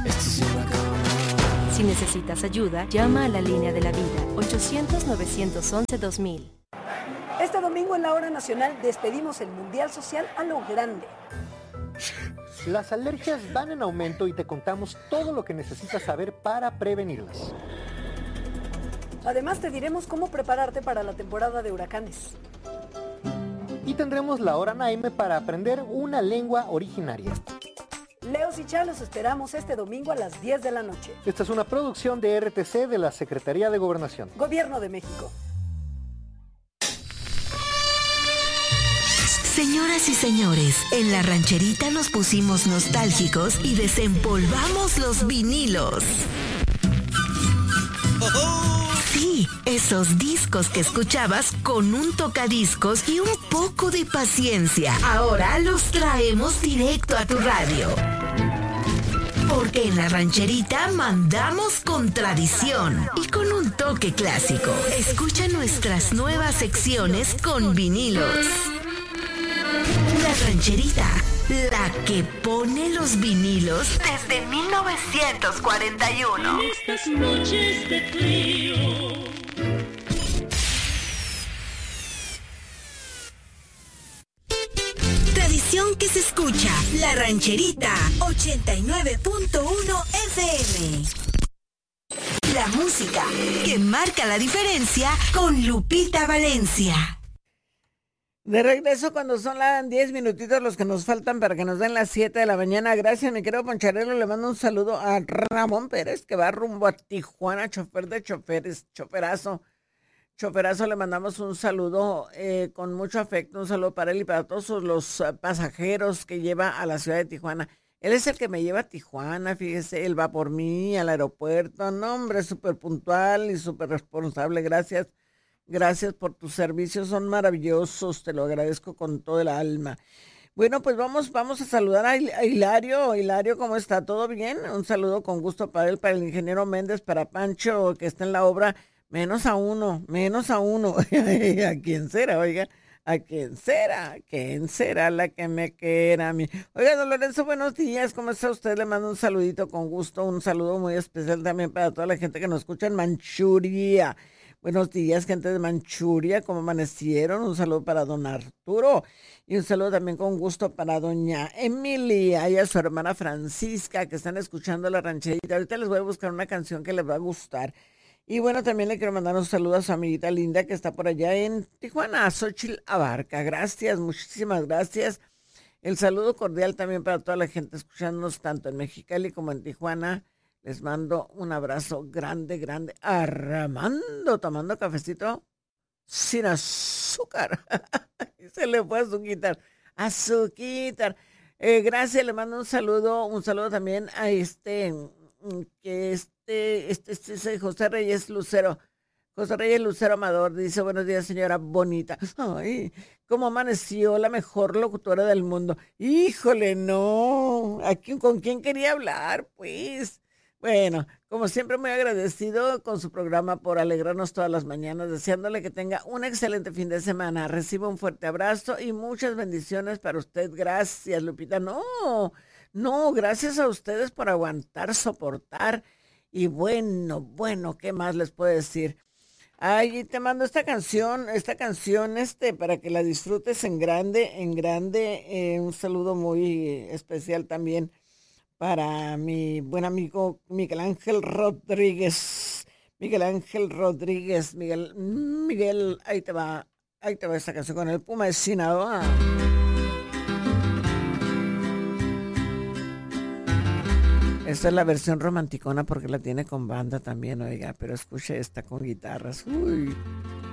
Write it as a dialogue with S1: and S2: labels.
S1: Si necesitas ayuda, llama a la línea de la vida, 800-911-2000.
S2: Este domingo en la Hora Nacional despedimos el Mundial Social a lo grande.
S3: Las alergias van en aumento y te contamos todo lo que necesitas saber para prevenirlas.
S2: Además te diremos cómo prepararte para la temporada de huracanes.
S3: Y tendremos la Hora Naime para aprender una lengua originaria.
S2: Leos y Chá los esperamos este domingo a las 10 de la noche.
S3: Esta es una producción de RTC de la Secretaría de Gobernación.
S2: Gobierno de México.
S4: Señoras y señores, en la rancherita nos pusimos nostálgicos y desempolvamos los vinilos. Sí, esos discos que escuchabas con un tocadiscos y un poco de paciencia. Ahora los traemos directo a tu radio. Porque en la rancherita mandamos con tradición y con un toque clásico. Escucha nuestras nuevas secciones con vinilos. La rancherita, la que pone los vinilos desde 1941.
S5: En estas noches de frío.
S4: Tradición que se escucha, la rancherita, 89.1 FM. La música que marca la diferencia con Lupita Valencia.
S6: De regreso cuando son las 10 minutitos los que nos faltan para que nos den las 7 de la mañana. Gracias, mi querido Poncharelo. Le mando un saludo a Ramón Pérez, que va rumbo a Tijuana, chofer de choferes, choferazo. Choferazo, le mandamos un saludo con mucho afecto, un saludo para él y para todos los pasajeros que lleva a la ciudad de Tijuana. Él es el que me lleva a Tijuana, fíjese, él va por mí al aeropuerto. No, hombre, súper puntual y súper responsable. Gracias. Gracias por tus servicios, son maravillosos, te lo agradezco con todo el alma. Bueno, pues vamos a saludar a Hilario. Hilario, ¿cómo está? ¿Todo bien? Un saludo con gusto para él, para el ingeniero Méndez, para Pancho, que está en la obra. Menos a uno. ¿A quién será, oiga? ¿A quién será? ¿Quién será la que me quiera a mí? Oiga, don Lorenzo, buenos días, ¿cómo está usted? Le mando un saludito con gusto, un saludo muy especial también para toda la gente que nos escucha en Manchuria. Buenos días, gente de Manchuria, ¿cómo amanecieron? Un saludo para don Arturo y un saludo también con gusto para doña Emilia y a su hermana Francisca, que están escuchando la rancherita. Ahorita les voy a buscar una canción que les va a gustar. Y bueno, también le quiero mandar un saludo a su amiguita linda que está por allá en Tijuana, a Xochitl Abarca. Gracias, muchísimas gracias. El saludo cordial también para toda la gente escuchándonos tanto en Mexicali como en Tijuana. Les mando un abrazo grande, grande. Armando, tomando cafecito sin azúcar. Se le fue azuquitar. Gracias, le mando un saludo también a José Reyes Lucero. José Reyes Lucero Amador dice, buenos días, señora bonita. Ay, ¿cómo amaneció la mejor locutora del mundo? Híjole, no. ¿Con quién quería hablar? Pues... Bueno, como siempre muy agradecido con su programa por alegrarnos todas las mañanas, deseándole que tenga un excelente fin de semana. Reciba un fuerte abrazo y muchas bendiciones para usted. Gracias, Lupita. No, gracias a ustedes por aguantar, soportar. Y bueno, ¿qué más les puedo decir? Ay, te mando esta canción, para que la disfrutes en grande. Un saludo muy especial también para mi buen amigo Miguel Ángel Rodríguez, Miguel, ahí te va esta canción con el Puma de Sinaloa. Esta es la versión romanticona porque la tiene con banda también, oiga, pero escuche esta con guitarras. Uy.